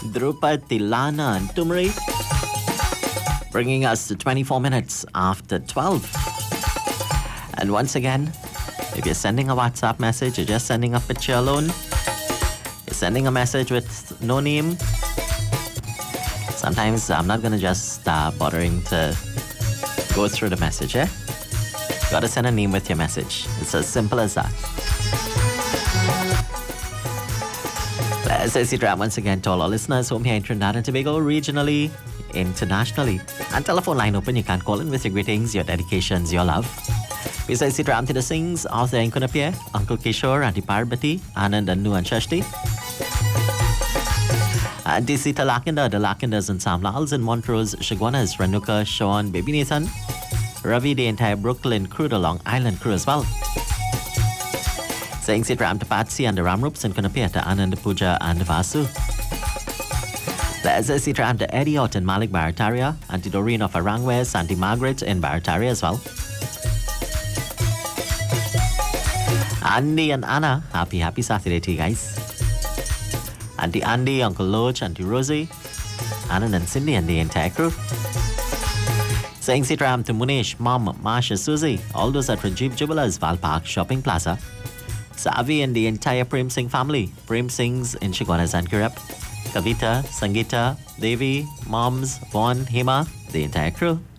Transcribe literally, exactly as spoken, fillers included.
Drupadi, Lana, and Tumri, bringing us to twenty-four minutes after twelve. And once again, if you're sending a WhatsApp message, you're just sending a picture alone, you're sending a message with no name, sometimes I'm not going to just start bothering to go through the message, eh? You gotta send a name with your message. It's as simple as that. Let's say Sidra once again to all our listeners home here in Trinidad and Tobago, regionally, internationally. And telephone line open, you can call in with your greetings, your dedications, your love. We say Sidra to the Sings, Arthur and Kunapia, Uncle Kishore, Auntie Parvati, Anand and Nu and Shashti. Auntie Sita Lakinda, the Lakinders and Sam Lals and Montrose, Shagwanas, Ranuka, Sean, Baby Nathan, Ravi, the entire Brooklyn crew, the Long Island crew as well. Saying sit Ram to Patsy and the Ramrups and Kunapia to Anand, Pooja and Vasu. There's a sit Ram to Eddie out in Malik Barataria, Auntie Doreen of Arangwes, Auntie Margaret in Barataria as well. Andy and Anna, happy, happy Saturday to you guys. Auntie Andy, Uncle Loach, Auntie Rosie, Anand and Cindy and the entire crew. Saying Sitram to Munish, Mom, Masha, Susie, all those at Rajiv Jubila's Val Park Shopping Plaza. Savi and the entire Prem Singh family, Prem Singhs in Shigwanas and Kirep, Kavita, Sangita, Devi, Moms, Vaughn, Hema, the entire crew.